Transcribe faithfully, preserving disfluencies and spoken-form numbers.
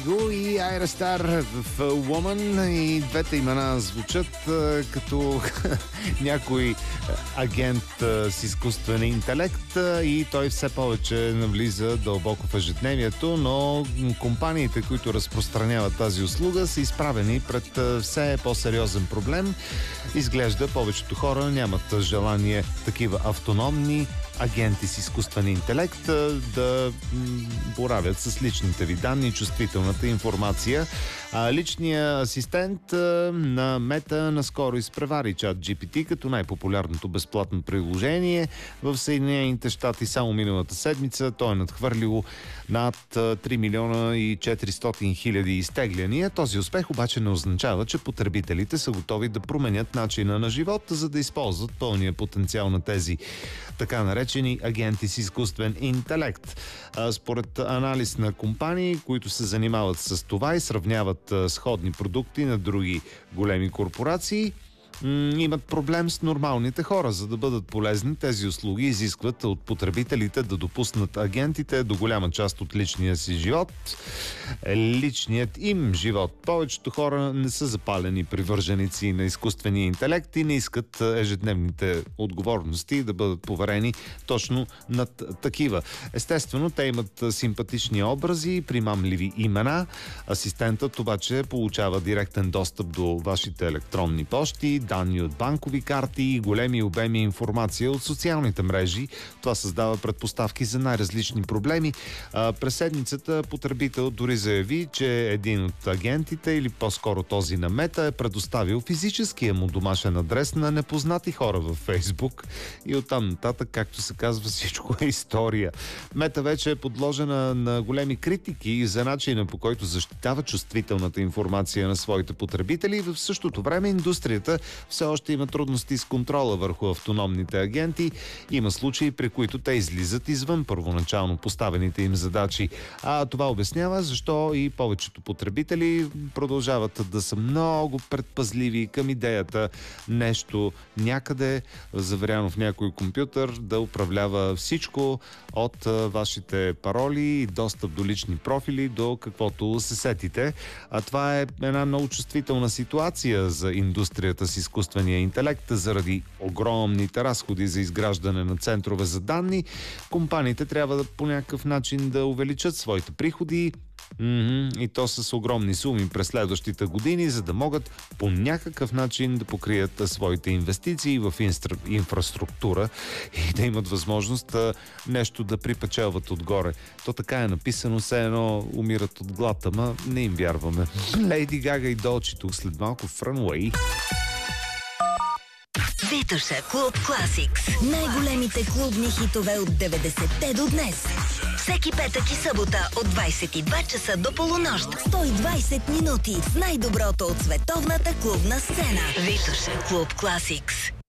Иго и Айра Стар в Woman. И двете имена звучат а, като някой агент а, с изкуствен интелект а, и той все повече навлиза дълбоко в ежедневието, но компаниите, които разпространяват тази услуга, са изправени пред а, все по-сериозен проблем. Изглежда повечето хора нямат желание такива автономни агенти с изкуствен интелект да боравят с личните ви данни, чувствителната информация. А личният асистент на Мета наскоро изпревари чат Джи Пи Ти като най-популярното безплатно приложение в Съединените щати. Само миналата седмица той е надхвърлило над три милиона и четиристотин хиляди изтегляния. Този успех обаче не означава, че потребителите са готови да променят начина на живот, за да използват пълния потенциал на тези така наречени агенти с изкуствен интелект. Според анализ на компании, които се занимават с това и сравняват сходни продукти на други големи корпорации, имат проблем с нормалните хора. За да бъдат полезни, тези услуги изискват от потребителите да допуснат агентите до голяма част от личния си живот. Личният им живот. Повечето хора не са запалени привърженици на изкуствения интелект и не искат ежедневните отговорности да бъдат поверени точно над такива. Естествено, те имат симпатични образи, примамливи имена. Асистентът обаче получава директен достъп до вашите електронни пощи, данни от банкови карти и големи обеми информация от социалните мрежи. Това създава предпоставки за най-различни проблеми. А, през седмицата потребител дори заяви, че един от агентите, или по-скоро този на Мета, е предоставил физическия му домашен адрес на непознати хора във Фейсбук и оттам нататък, както се казва, всичко е история. Мета вече е подложена на големи критики за начина, по който защитава чувствителната информация на своите потребители, и в същото време индустрията все още има трудности с контрола върху автономните агенти. Има случаи, при които те излизат извън първоначално поставените им задачи. А това обяснява защо и повечето потребители продължават да са много предпазливи към идеята нещо някъде, заверяно в някой компютър, да управлява всичко от вашите пароли и достъп до лични профили, до каквото се сетите. А това е една много чувствителна ситуация за индустрията с изкуствения интелект. Заради огромните разходи за изграждане на центрове за данни, компаниите трябва да по някакъв начин да увеличат своите приходи, Mm-hmm. и то с огромни суми през следващите години, за да могат по някакъв начин да покрият своите инвестиции в инстра... инфраструктура и да имат възможност а, нещо да припечелват отгоре. То така е написано, все едно умират от глад, ама не им вярваме. Лейди Гага и Долчи тук след малко в Runway. Витоша Клуб Класикс. Най-големите клубни хитове от деветдесетте до днес. Всеки петък и събота от двайсет и два часа до полунощ. сто и двайсет минути с най-доброто от световната клубна сцена. Витоша Клуб Класикс.